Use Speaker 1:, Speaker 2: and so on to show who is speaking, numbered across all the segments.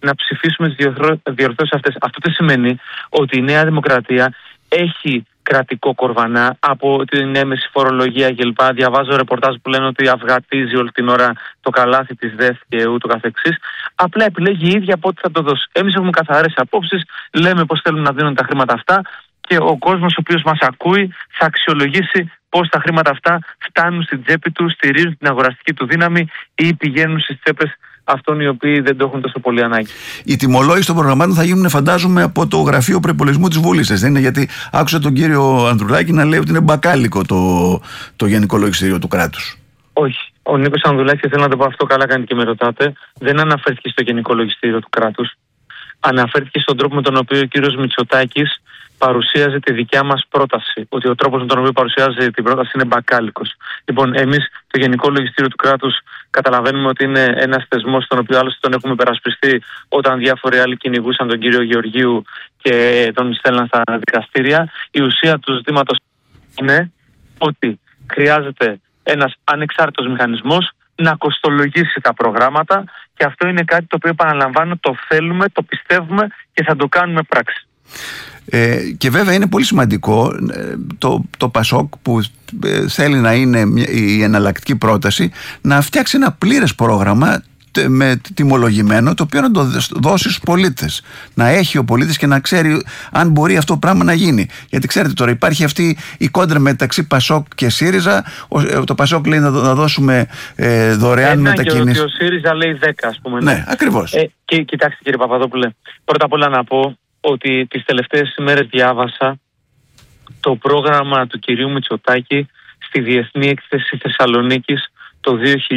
Speaker 1: να ψηφίσουμε τις διορθώσεις αυτές. Αυτό τι σημαίνει? Ότι η Νέα Δημοκρατία έχει κρατικό κορβανά από την έμεση φορολογία κλπ. Διαβάζω ρεπορτάζ που λένε ότι αυγατίζει όλη την ώρα το καλάθι της ΔΕΘ και ούτω καθεξής. Απλά επιλέγει η ίδια πότε θα το δώσει. Εμείς έχουμε καθαρές απόψεις, λέμε πώς θέλουμε να δίνουν τα χρήματα αυτά και ο κόσμος ο οποίος μας ακούει θα αξιολογήσει πώς τα χρήματα αυτά φτάνουν στην τσέπη του, στηρίζουν την αγοραστική του δύναμη ή πηγαίνουν στις τσέπες αυτών οι οποίοι δεν το έχουν τόσο πολύ ανάγκη.
Speaker 2: Οι τιμολόγοι των προγραμμάτων θα γίνουν, φαντάζομαι, από το Γραφείο Προϋπολογισμού της Βουλής. Δεν είναι? Γιατί άκουσα τον κύριο Ανδρουλάκη να λέει ότι είναι μπακάλικο το Γενικό Λογιστήριο του κράτους.
Speaker 1: Όχι. Ο Νίκος Ανδρουλάκης, θέλω να το πω αυτό, καλά κάνει και με ρωτάτε, δεν αναφέρθηκε στο Γενικό Λογιστήριο του κράτους. Αναφέρθηκε στον τρόπο με τον οποίο ο κύριος Μητσοτάκης παρουσίαζε τη δικιά μας πρόταση. Ότι ο τρόπος με τον οποίο παρουσιάζει την πρόταση είναι μπακάλικος. Λοιπόν, εμείς το Γενικό Λογιστήριο του κράτους καταλαβαίνουμε ότι είναι ένας θεσμός στον οποίο άλλωστε τον έχουμε υπερασπιστεί όταν διάφοροι άλλοι κυνηγούσαν τον κύριο Γεωργίου και τον στέλναν στα δικαστήρια. Η ουσία του ζητήματος είναι ότι χρειάζεται ένας ανεξάρτητος μηχανισμός να κοστολογήσει τα προγράμματα και αυτό είναι κάτι το οποίο, επαναλαμβάνω, το θέλουμε, το πιστεύουμε και θα το κάνουμε πράξη.
Speaker 2: Και βέβαια είναι πολύ σημαντικό το ΠΑΣΟΚ που θέλει να είναι η εναλλακτική πρόταση να φτιάξει ένα πλήρες πρόγραμμα με τιμολογημένο, το οποίο να το δώσει στους πολίτες, να έχει ο πολίτης και να ξέρει αν μπορεί αυτό το πράγμα να γίνει. Γιατί ξέρετε, τώρα υπάρχει αυτή η κόντρα μεταξύ ΠΑΣΟΚ και ΣΥΡΙΖΑ. Το ΠΑΣΟΚ λέει να δώσουμε δωρεάν μετακίνηση,
Speaker 1: και ο ΣΥΡΙΖΑ λέει 10, ας πούμε.
Speaker 2: Ναι, ακριβώς.
Speaker 1: Και κοιτάξτε, κύριε Παπαδόπουλε, πρώτα απ' όλα να πω ότι τις τελευταίες ημέρες διάβασα το πρόγραμμα του κυρίου Μητσοτάκη στη Διεθνή Έκθεση Θεσσαλονίκης το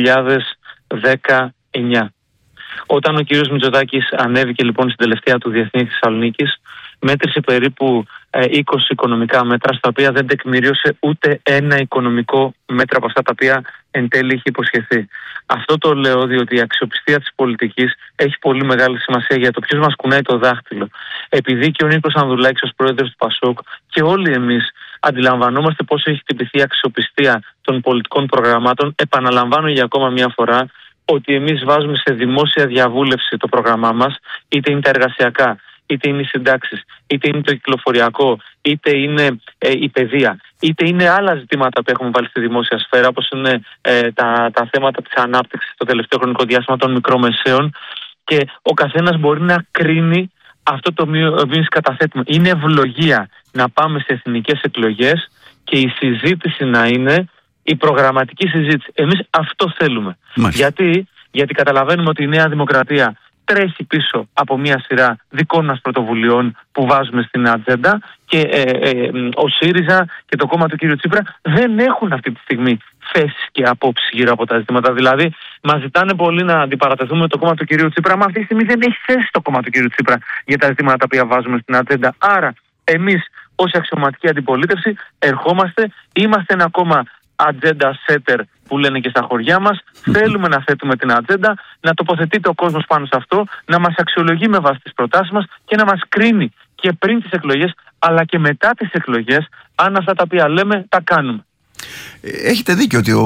Speaker 1: 2019. Όταν ο κύριος Μητσοτάκης ανέβηκε λοιπόν στην τελευταία του Διεθνή Θεσσαλονίκης, μέτρησε περίπου 20 οικονομικά μέτρα, στα οποία δεν τεκμηρίωσε ούτε ένα οικονομικό μέτρο από αυτά τα οποία εν τέλει είχε υποσχεθεί. Αυτό το λέω διότι η αξιοπιστία της πολιτικής έχει πολύ μεγάλη σημασία για το ποιος μας κουνάει το δάχτυλο. Επειδή και ο Νίκος Ανδρουλάκης ως πρόεδρος του ΠΑΣΟΚ και όλοι εμείς αντιλαμβανόμαστε πόσο έχει χτυπηθεί η αξιοπιστία των πολιτικών προγραμμάτων, επαναλαμβάνω για ακόμα μια φορά ότι εμείς βάζουμε σε δημόσια διαβούλευση το πρόγραμμά μας, είτε είναι τα εργασιακά, είτε είναι οι συντάξεις, είτε είναι το κυκλοφοριακό, είτε είναι η παιδεία, είτε είναι άλλα ζητήματα που έχουμε βάλει στη δημόσια σφαίρα, όπως είναι τα θέματα της ανάπτυξης στο τελευταίο χρονικό διάστημα των μικρομεσαίων, και ο καθένας μπορεί να κρίνει αυτό το οποίο εμείς καταθέτουμε. Είναι ευλογία να πάμε σε εθνικές εκλογές και η συζήτηση να είναι η προγραμματική συζήτηση. Εμείς αυτό θέλουμε. Γιατί καταλαβαίνουμε ότι η Νέα Δημοκρατία τρέχει πίσω από μια σειρά δικών μας πρωτοβουλειών που βάζουμε στην ατζέντα και ο ΣΥΡΙΖΑ και το κόμμα του κ. Τσίπρα δεν έχουν αυτή τη στιγμή θέσεις και απόψεις γύρω από τα ζητήματα. Δηλαδή, μας ζητάνε πολύ να αντιπαρατεθούμε με το κόμμα του κ. Τσίπρα, μα αυτή τη στιγμή δεν έχει θέση το κόμμα του κ. Τσίπρα για τα ζητήματα τα οποία βάζουμε στην ατζέντα. Άρα, εμείς ως αξιωματική αντιπολίτευση ερχόμαστε, είμαστε ένα κόμμα ατζέντα setter που λένε και στα χωριά μας. Θέλουμε να θέτουμε την ατζέντα, να τοποθετείται ο κόσμος πάνω σε αυτό, να μας αξιολογεί με βάση τις προτάσεις μας και να μας κρίνει και πριν τις εκλογές αλλά και μετά τις εκλογές αν αυτά τα οποία λέμε τα κάνουμε.
Speaker 2: Έχετε δίκιο ότι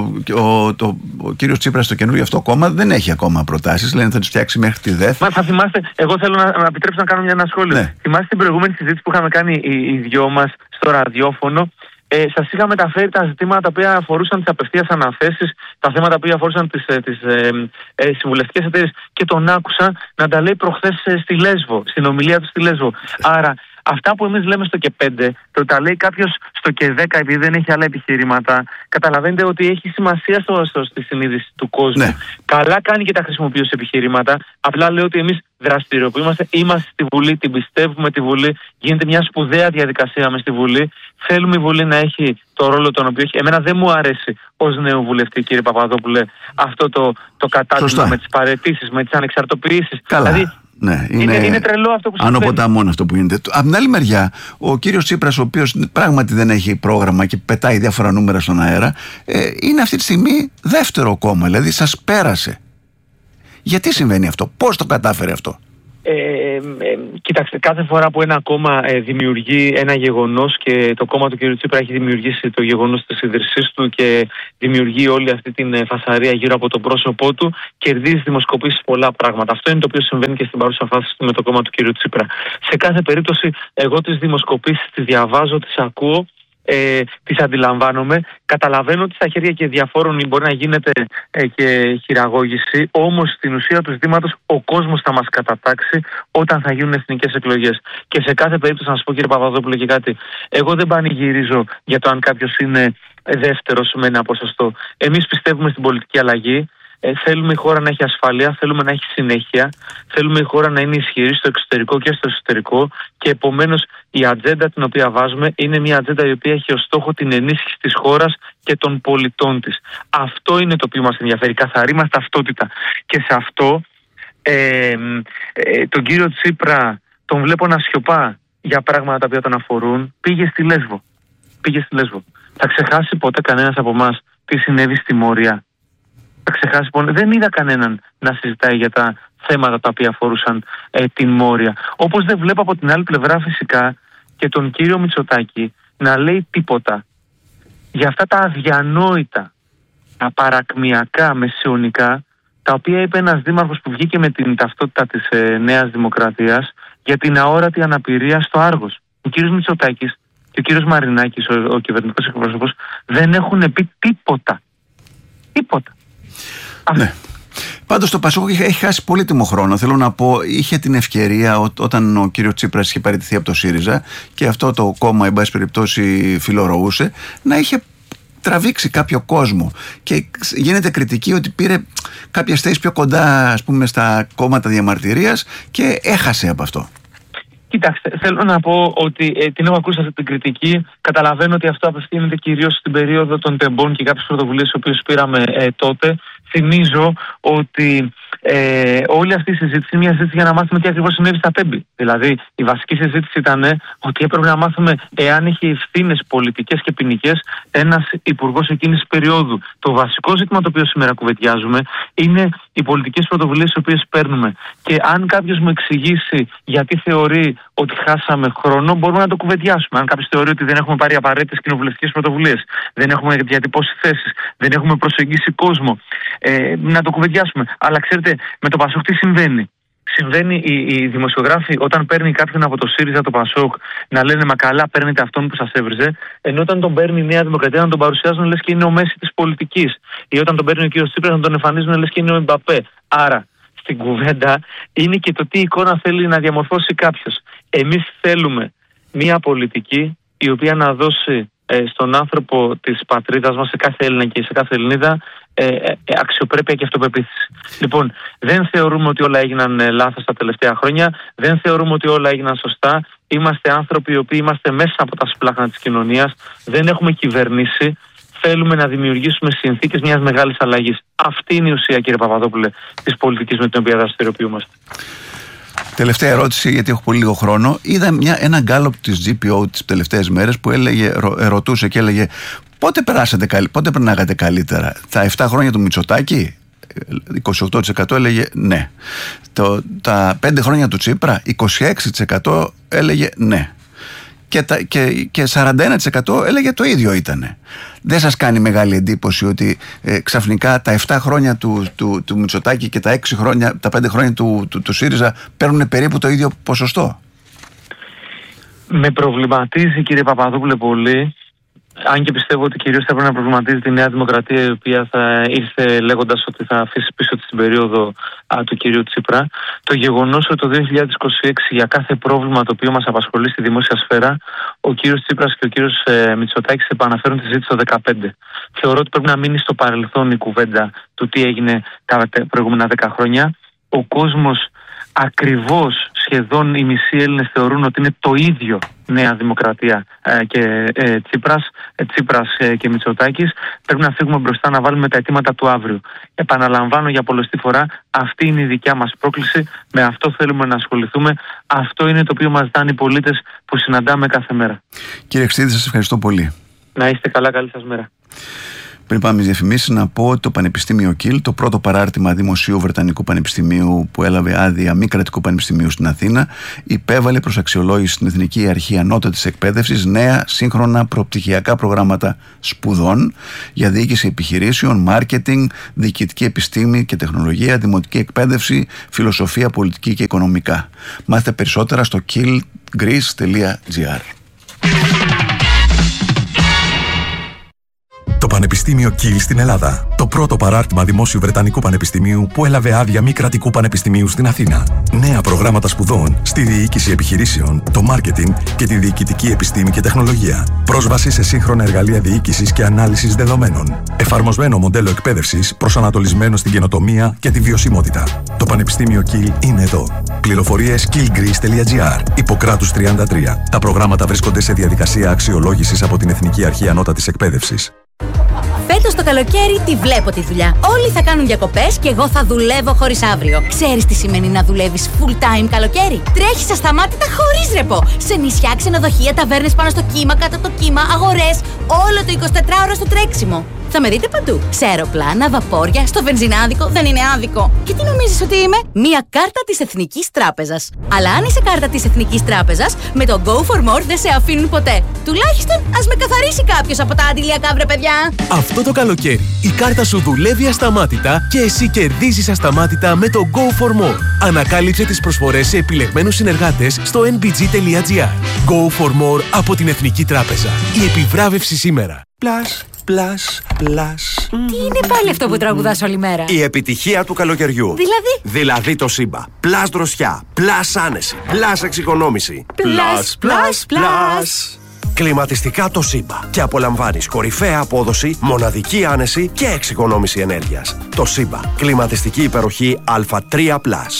Speaker 2: ο κύριος Τσίπρας στο καινούργιο αυτό κόμμα δεν έχει ακόμα προτάσεις. Λένε θα τις φτιάξει μέχρι τη ΔΕΘ.
Speaker 1: Μα θα θυμάστε, εγώ θέλω να επιτρέψω να κάνω μια ανασχόληση. Ναι. Θυμάστε την προηγούμενη συζήτηση που είχαμε κάνει οι δυο μας στο ραδιόφωνο. Σας είχα μεταφέρει τα ζητήματα τα οποία αφορούσαν τις απευθείας αναθέσεις, τα θέματα που αφορούσαν τις συμβουλευτικές εταιρείες, και τον άκουσα να τα λέει προχθές στη Λέσβο, στην ομιλία του στη Λέσβο. Άρα αυτά που εμείς λέμε στο και 5, το τα λέει κάποιος στο και 10 επειδή δεν έχει άλλα επιχειρήματα, καταλαβαίνετε ότι έχει σημασία στη συνείδηση του κόσμου. Ναι. Καλά κάνει και τα χρησιμοποιεί ως επιχειρήματα. Απλά λέω ότι εμείς δραστηριοποιούμαστε, είμαστε στη Βουλή, την πιστεύουμε τη Βουλή, γίνεται μια σπουδαία διαδικασία μες στη Βουλή. Θέλουμε η Βουλή να έχει το ρόλο τον οποίο έχει. Εμένα δεν μου αρέσει ως νέο βουλευτή, κύριε Παπαδόπουλε, αυτό το κατάστημα με τις παραιτήσεις, με τις ανεξαρτοποιήσεις. Δηλαδή,
Speaker 2: ναι,
Speaker 1: είναι τρελό αυτό που συμβαίνει.
Speaker 2: Άνω ποταμών αυτό που γίνεται. Από την άλλη μεριά, ο κύριος Τσίπρας, ο οποίος πράγματι δεν έχει πρόγραμμα και πετάει διάφορα νούμερα στον αέρα, είναι αυτή τη στιγμή δεύτερο κόμμα, δηλαδή σας πέρασε. Γιατί συμβαίνει αυτό, πώς το κατάφερε αυτό?
Speaker 1: Κοιτάξτε, κάθε φορά που ένα κόμμα δημιουργεί ένα γεγονός και το κόμμα του κ. Τσίπρα έχει δημιουργήσει το γεγονός της ίδρυσής του και δημιουργεί όλη αυτή την φασαρία γύρω από το πρόσωπό του, κερδίζει δημοσκοπήσεις πολλά πράγματα. Αυτό είναι το οποίο συμβαίνει και στην παρούσα φάση με το κόμμα του κ. Τσίπρα. Σε κάθε περίπτωση, εγώ τις δημοσκοπήσεις τις διαβάζω, τις ακούω. Τις αντιλαμβάνομαι, καταλαβαίνω ότι στα χέρια και διαφόρων μπορεί να γίνεται και χειραγώγηση, όμως στην ουσία του ζητήματος ο κόσμος θα μας κατατάξει όταν θα γίνουν εθνικές εκλογές. Και σε κάθε περίπτωση, να σας πω κύριε Παπαδόπουλο και κάτι, εγώ δεν πανηγυρίζω για το αν κάποιος είναι δεύτερος με ένα ποσοστό. Εμείς πιστεύουμε στην πολιτική αλλαγή. Θέλουμε η χώρα να έχει ασφάλεια, θέλουμε να έχει συνέχεια, θέλουμε η χώρα να είναι ισχυρή στο εξωτερικό και στο εσωτερικό και επομένως η ατζέντα την οποία βάζουμε είναι μια ατζέντα η οποία έχει ως στόχο την ενίσχυση της χώρας και των πολιτών της. Αυτό είναι το οποίο μας ενδιαφέρει, καθαρή μας ταυτότητα. Και σε αυτό τον κύριο Τσίπρα τον βλέπω να σιωπά για πράγματα τα οποία τον αφορούν. Πήγε στη Λέσβο. Θα ξεχάσει ποτέ κανένας από εμάς τι συνέβη στη Μόρια? Ξεχάσει, δεν είδα κανέναν να συζητάει για τα θέματα τα οποία αφορούσαν την Μόρια. Όπως δεν βλέπω από την άλλη πλευρά φυσικά και τον κύριο Μητσοτάκη να λέει τίποτα για αυτά τα αδιανόητα, τα παρακμιακά, μεσαιωνικά, τα οποία είπε ένας δήμαρχος που βγήκε με την ταυτότητα της Νέας Δημοκρατίας για την αόρατη αναπηρία στο Άργος. Ο κύριος Μητσοτάκης και ο κύριος Μαρινάκης, ο κυβερνητικός εκπρόσωπος, δεν έχουν πει τίποτα.
Speaker 2: Ναι. Πάντως το Πασόκ έχει χάσει πολύτιμο χρόνο. Θέλω να πω, είχε την ευκαιρία όταν ο κύριος Τσίπρας είχε παραιτηθεί από το ΣΥΡΙΖΑ και αυτό το κόμμα, εν πάση περιπτώσει, φιλορροούσε, να είχε τραβήξει κάποιο κόσμο. Και γίνεται κριτική ότι πήρε κάποιες θέσεις πιο κοντά, ας πούμε, στα κόμματα διαμαρτυρίας και έχασε από αυτό.
Speaker 1: Κοιτάξτε, θέλω να πω ότι την έχω ακούσει αυτή την κριτική. Καταλαβαίνω ότι αυτό απευθύνεται κυρίως στην περίοδο των τεμπών και κάποιες πρωτοβουλίες τις οποίες πήραμε τότε. Θυμίζω ότι όλη αυτή η συζήτηση είναι μια συζήτηση για να μάθουμε τι ακριβώς συνέβη στα τέμπη. Δηλαδή, η βασική συζήτηση ήταν ότι έπρεπε να μάθουμε εάν είχε ευθύνες πολιτικές και ποινικές ένας υπουργός εκείνης της περίοδου. Το βασικό ζήτημα το οποίο σήμερα κουβεντιάζουμε είναι οι πολιτικές πρωτοβουλίες τις οποίες παίρνουμε. Και αν κάποιος μου εξηγήσει γιατί θεωρεί ότι χάσαμε χρόνο, μπορούμε να το κουβεντιάσουμε. Αν κάποιος θεωρεί ότι δεν έχουμε πάρει απαραίτητες κοινοβουλευτικές πρωτοβουλίες, δεν έχουμε διατυπώσει θέσεις, δεν έχουμε προσεγγίσει κόσμο, να το κουβεντιάσουμε. Αλλά ξέρετε, με το Πασόκ τι συμβαίνει? Συμβαίνει οι δημοσιογράφοι όταν παίρνει κάποιον από το ΣΥΡΙΖΑ, το Πασόκ, να λένε μα καλά παίρνετε αυτόν που σας έβριζε, ενώ όταν τον παίρνει η Νέα Δημοκρατία να τον παρουσιάζουν λες και είναι ο Μέση της πολιτικής, ή όταν τον παίρνει ο κ. Τσίπρας να τον εμφανίζουν λες και είναι ο Εμπαπέ. Άρα στην κουβέντα είναι και το τι εικόνα θέλει να διαμορφώσει κάποιος. Εμείς θέλουμε μια πολιτική η οποία να δώσει στον άνθρωπο της πατρίδας μας, σε κάθε Έλληνα και σε κάθε Ελληνίδα, αξιοπρέπεια και αυτοπεποίθηση. Λοιπόν, δεν θεωρούμε ότι όλα έγιναν λάθος τα τελευταία χρόνια, δεν θεωρούμε ότι όλα έγιναν σωστά. Είμαστε άνθρωποι οι οποίοι είμαστε μέσα από τα σπλάχνα της κοινωνίας, δεν έχουμε κυβερνήσει. Θέλουμε να δημιουργήσουμε συνθήκες μιας μεγάλης αλλαγής. Αυτή είναι η ουσία, κύριε Παπαδόπουλε, της πολιτικής με την οποία δραστηριοποιούμαστε.
Speaker 2: Τελευταία ερώτηση, γιατί έχω πολύ λίγο χρόνο. Είδα ένα γκάλωπ της GPO τις τελευταίες μέρες που ρωτούσε και έλεγε πότε περνάγατε καλύτερα, τα 7 χρόνια του Μητσοτάκη? 28% έλεγε ναι. Τα 5 χρόνια του Τσίπρα 26% έλεγε ναι. Και 41% έλεγε το ίδιο ήτανε. Δεν σας κάνει μεγάλη εντύπωση ότι ξαφνικά τα 7 χρόνια του Μητσοτάκη και τα 5 χρόνια του ΣΥΡΙΖΑ παίρνουν περίπου το ίδιο ποσοστό?
Speaker 1: Με προβληματίζει, κύριε Παπαδόπουλε, πολύ. Αν και πιστεύω ότι κυρίως θα πρέπει να προβληματίζει τη Νέα Δημοκρατία, η οποία θα ήρθε λέγοντας ότι θα αφήσει πίσω της την περίοδο του κυρίου Τσίπρα. Το γεγονός ότι το 2026 για κάθε πρόβλημα το οποίο μας απασχολεί στη δημόσια σφαίρα, ο κύριος Τσίπρας και ο κύριος Μητσοτάκης επαναφέρουν τη συζήτηση το 2015. Θεωρώ ότι πρέπει να μείνει στο παρελθόν η κουβέντα του τι έγινε τα προηγούμενα 10 χρόνια. Ο κόσμος, ακριβώς σχεδόν οι μισοί Έλληνες θεωρούν ότι είναι το ίδιο Νέα Δημοκρατία και Τσίπρας και Μητσοτάκης. Πρέπει να φύγουμε μπροστά, να βάλουμε τα αιτήματα του αύριο. Επαναλαμβάνω για πολλωστή φορά, αυτή είναι η δικιά μας πρόκληση. Με αυτό θέλουμε να ασχοληθούμε. Αυτό είναι το οποίο μας ζητάνε οι πολίτες που συναντάμε κάθε μέρα.
Speaker 2: Κύριε Χρυστίδη, σας ευχαριστώ πολύ.
Speaker 1: Να είστε καλά, καλή σας μέρα.
Speaker 2: Πριν πάμε στις διαφημίσεις, να πω ότι το Πανεπιστήμιο Κιλ, το πρώτο παράρτημα δημοσίου Βρετανικού Πανεπιστημίου που έλαβε άδεια μη κρατικού πανεπιστημίου στην Αθήνα, υπέβαλε προς αξιολόγηση στην Εθνική Αρχή Ανώτατης Εκπαίδευσης νέα σύγχρονα προπτυχιακά προγράμματα σπουδών για διοίκηση επιχειρήσεων, μάρκετινγκ, διοικητική επιστήμη και τεχνολογία, δημοτική εκπαίδευση, φιλοσοφία, πολιτική και οικονομικά. Μάθετε περισσότερα στο killgreece.gr.
Speaker 3: Το Πανεπιστήμιο Κιλ στην Ελλάδα. Το πρώτο παράρτημα δημόσιου Βρετανικού Πανεπιστημίου που έλαβε άδεια μη κρατικού πανεπιστημίου στην Αθήνα. Νέα προγράμματα σπουδών στη διοίκηση επιχειρήσεων, το μάρκετινγκ και τη διοικητική επιστήμη και τεχνολογία. Πρόσβαση σε σύγχρονα εργαλεία διοίκησης και ανάλυσης δεδομένων. Εφαρμοσμένο μοντέλο εκπαίδευσης προσανατολισμένο στην καινοτομία και τη βιωσιμότητα. Το Πανεπιστήμιο Κιλ είναι εδώ. Πληροφορίες killgreece.gr. Ιπποκράτους 33. Τα προγράμματα βρίσκονται σε διαδικασία αξιολόγησης από την Εθνική Αρχή Ανώτατης Εκπαίδευσης.
Speaker 4: Φέτος το καλοκαίρι τη βλέπω τη δουλειά. Όλοι θα κάνουν διακοπές και εγώ θα δουλεύω χωρίς αύριο. Ξέρεις τι σημαίνει να δουλεύεις full time καλοκαίρι? Τρέχεις ασταμάτητα χωρίς ρεπό. Σε νησιά, ξενοδοχεία, ταβέρνες πάνω στο κύμα, κάτω από το κύμα, αγορές. Όλο το 24ωρο στο τρέξιμο. Θα με δείτε παντού. Σε αεροπλάνα, βαπόρια, στο βενζινάδικο. Δεν είναι άδικο. Και τι νομίζεις ότι είμαι? Μία κάρτα της Εθνικής Τράπεζας. Αλλά αν είσαι κάρτα της Εθνικής Τράπεζας, με το Go for More δεν σε αφήνουν ποτέ. Τουλάχιστον ας με καθαρίσει κάποιος από τα αντιλιακά, βρε παιδιά.
Speaker 5: Αυτό το καλοκαίρι η κάρτα σου δουλεύει ασταμάτητα και εσύ κερδίζεις ασταμάτητα με το Go for More. Ανακάλυψε τις προσφορές σε επιλεγμένους συνεργάτες στο nbg.gr. Go for More από την Εθνική Τράπεζα. Η επιβράβευση σήμερα.
Speaker 6: Plus.
Speaker 4: Τι είναι πάλι αυτό που τραγουδάς όλη μέρα?
Speaker 6: Η επιτυχία του καλοκαιριού. Δηλαδή το Σύμπα. Plus δροσιά. Plus άνεση. Plus εξοικονόμηση. Plus. Κλιματιστικά το Σύμπα. Και απολαμβάνεις κορυφαία απόδοση, μοναδική άνεση και εξοικονόμηση ενέργειας. Το Σύμπα. Κλιματιστική υπεροχή Α3+.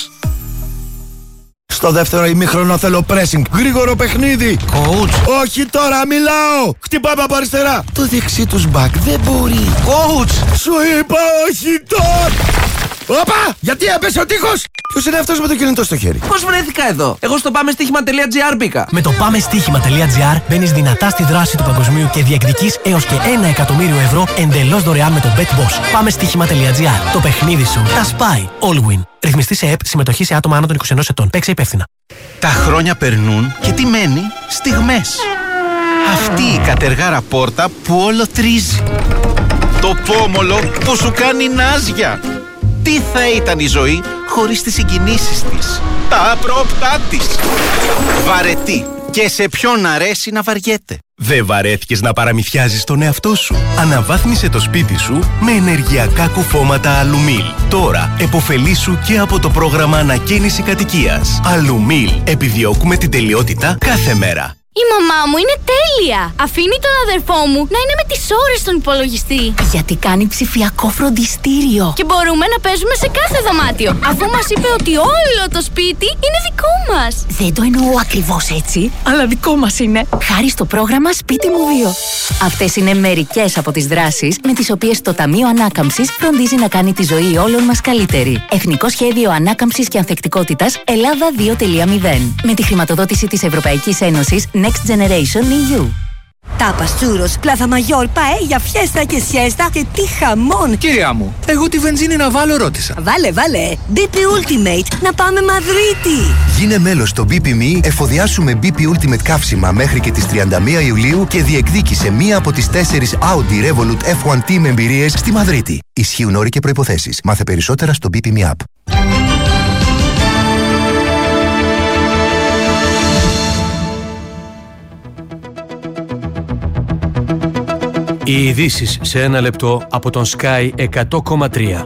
Speaker 7: Στο δεύτερο ημίχρονο θέλω pressing. Γρήγορο παιχνίδι.
Speaker 8: Coach.
Speaker 7: Όχι τώρα, μιλάω. Χτυπάμε από αριστερά.
Speaker 8: Το δεξί τους μπακ δεν μπορεί.
Speaker 7: Coach. Σου είπα όχι τώρα. Όπα! Γιατί έπεσε ο τείχος! Ποιος είναι αυτός με το κινητό στο χέρι?
Speaker 8: Πώς βρέθηκα εδώ? Εγώ στο πάμεστοίχημα.gr μπήκα.
Speaker 9: Με το πάμεστοίχημα.gr μπαίνεις δυνατά στη δράση του παγκοσμίου και διεκδικείς έως και 1 εκατομμύριο ευρώ εντελώς δωρεάν με το BetBoss. Πάμεστοίχημα.gr. Το παιχνίδι σου τα σπάει. All win. Ρυθμιστή σε ΕΠ, συμμετοχή σε άτομα άνω των 21 ετών. Παίξε υπεύθυνα.
Speaker 10: Τα χρόνια περνούν και τι μένει? Στιγμές. Αυτή η κατεργάρα πόρτα που όλο τρίζει. Το πόμολο που σου κάνει νάζια. Τι θα ήταν η ζωή χωρίς τις συγκινήσεις της, τα απρόπτά της. Βαρετή. Και σε ποιον αρέσει να βαριέται.
Speaker 3: Δεν βαρέθηκες να παραμυθιάζεις τον εαυτό σου? Αναβάθμισε το σπίτι σου με ενεργειακά κουφώματα Αλουμίλ. Τώρα επωφελήσου και από το πρόγραμμα ανακαίνιση κατοικίας. Αλουμίλ. Επιδιώκουμε την τελειότητα κάθε μέρα.
Speaker 11: Η μαμά μου είναι τέλεια! Αφήνει τον αδερφό μου να είναι με τις ώρες στον υπολογιστή.
Speaker 4: Γιατί κάνει ψηφιακό φροντιστήριο.
Speaker 11: Και μπορούμε να παίζουμε σε κάθε δωμάτιο, αφού μας είπε ότι όλο το σπίτι είναι δικό μας.
Speaker 4: Δεν το εννοώ ακριβώς έτσι, αλλά δικό μας είναι. Χάρη στο πρόγραμμα Σπίτι μου 2. Αυτές είναι μερικές από τις δράσεις με τις οποίες το Ταμείο Ανάκαμψης φροντίζει να κάνει τη ζωή όλων μας καλύτερη. Εθνικό Σχέδιο Ανάκαμψης και Ανθεκτικότητας Ελλάδα 2.0. Με τη χρηματοδότηση της Ευρωπαϊκής Ένωσης Next Generation EU.
Speaker 12: Τάπας, τσούρος, πλάθα μαγιόρ, παέλια, φιέστα και σιέστα και τι χαμόν!
Speaker 13: Κυρία μου, εγώ τη βενζίνη να βάλω ρώτησα.
Speaker 12: Βάλε, BP Ultimate, να πάμε Μαδρίτη!
Speaker 14: Γίνε μέλος στο BP.me, εφοδιάσουμε BP Ultimate καύσιμα μέχρι και τις 31 Ιουλίου και διεκδίκησε μία από τις 4 Audi Revolut F1 Team εμπειρίες στη Μαδρίτη. Ισχύουν όροι και προϋποθέσεις. Μάθε περισσότερα στο BP.me app.
Speaker 5: Οι ειδήσεις σε ένα λεπτό από τον Sky 100,3.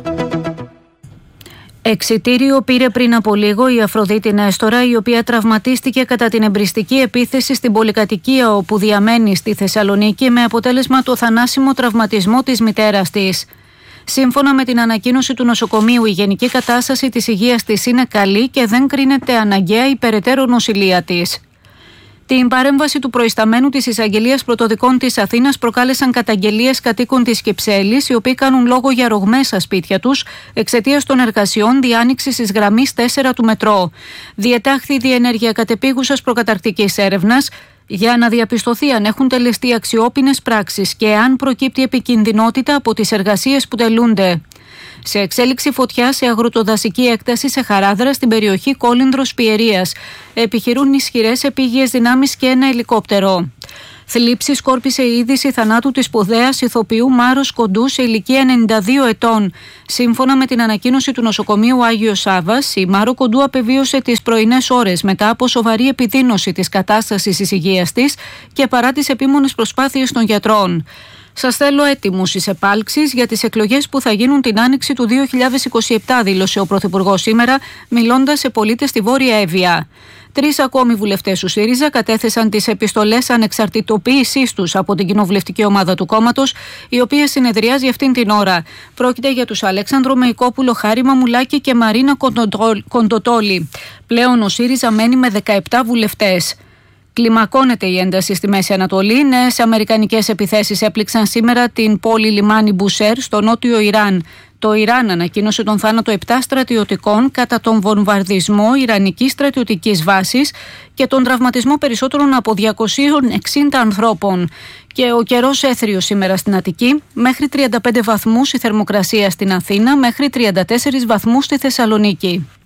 Speaker 15: Εξιτήριο πήρε πριν από λίγο η Αφροδίτη Νέστορα, η οποία τραυματίστηκε κατά την εμπριστική επίθεση στην πολυκατοικία όπου διαμένει στη Θεσσαλονίκη, με αποτέλεσμα το θανάσιμο τραυματισμό της μητέρας της. Σύμφωνα με την ανακοίνωση του νοσοκομείου, η γενική κατάσταση της υγείας της είναι καλή και δεν κρίνεται αναγκαία η περαιτέρω νοσηλεία της. Την παρέμβαση του προϊσταμένου της Εισαγγελίας Πρωτοδικών της Αθήνας προκάλεσαν καταγγελίες κατοίκων της Κυψέλης, οι οποίοι κάνουν λόγο για ρογμές στα σπίτια τους εξαιτίας των εργασιών διάνοιξης της γραμμής 4 του μετρό. Διετάχθη διενέργεια κατεπίγουσας προκαταρκτικής έρευνας. για να διαπιστωθεί αν έχουν τελεστεί αξιόπινες πράξεις και αν προκύπτει επικινδυνότητα από τις εργασίες που τελούνται. Σε εξέλιξη φωτιά σε αγροτοδασική έκταση σε Χαράδρα στην περιοχή Κόλυνδρος Πιερίας. Επιχειρούν ισχυρές επίγειες δυνάμεις και ένα ελικόπτερο. Θλίψη σκόρπισε η είδηση θανάτου της σπουδαίας ηθοποιού Μάρος Κοντού σε ηλικία 92 ετών. Σύμφωνα με την ανακοίνωση του νοσοκομείου Άγιος Σάββας, η Μάρο Κοντού απεβίωσε τις πρωινές ώρες μετά από σοβαρή επιδείνωση της κατάστασης της υγείας της και παρά τις επίμονες προσπάθειες των γιατρών. Σας θέλω έτοιμους στις επάλξεις για τις εκλογές που θα γίνουν την άνοιξη του 2027, δήλωσε ο Πρωθυπουργός σήμερα, μιλώντας σε πολίτες στη Βόρεια Εύβοια. 3 ακόμη βουλευτές του ΣΥΡΙΖΑ κατέθεσαν τις επιστολές ανεξαρτητοποίησής τους από την κοινοβουλευτική ομάδα του κόμματος, η οποία συνεδριάζει αυτήν την ώρα. Πρόκειται για τους Αλέξανδρο Μεϊκόπουλο, Χάρη Μαμουλάκη και Μαρίνα Κοντοτόλη. Πλέον ο ΣΥΡΙΖΑ μένει με 17 βουλευτές. Κλιμακώνεται η ένταση στη Μέση Ανατολή. Νέες αμερικανικές επιθέσεις έπληξαν σήμερα την πόλη λιμάνι Μπουσέρ στο νότιο Ιράν. Το Ιράν ανακοίνωσε τον θάνατο 7 στρατιωτικών κατά τον βομβαρδισμό ιρανικής στρατιωτικής βάσης και τον τραυματισμό περισσότερων από 260 ανθρώπων. Και ο καιρός έθριος σήμερα στην Αττική, μέχρι 35 βαθμούς η θερμοκρασία στην Αθήνα, μέχρι 34 βαθμούς στη Θεσσαλονίκη.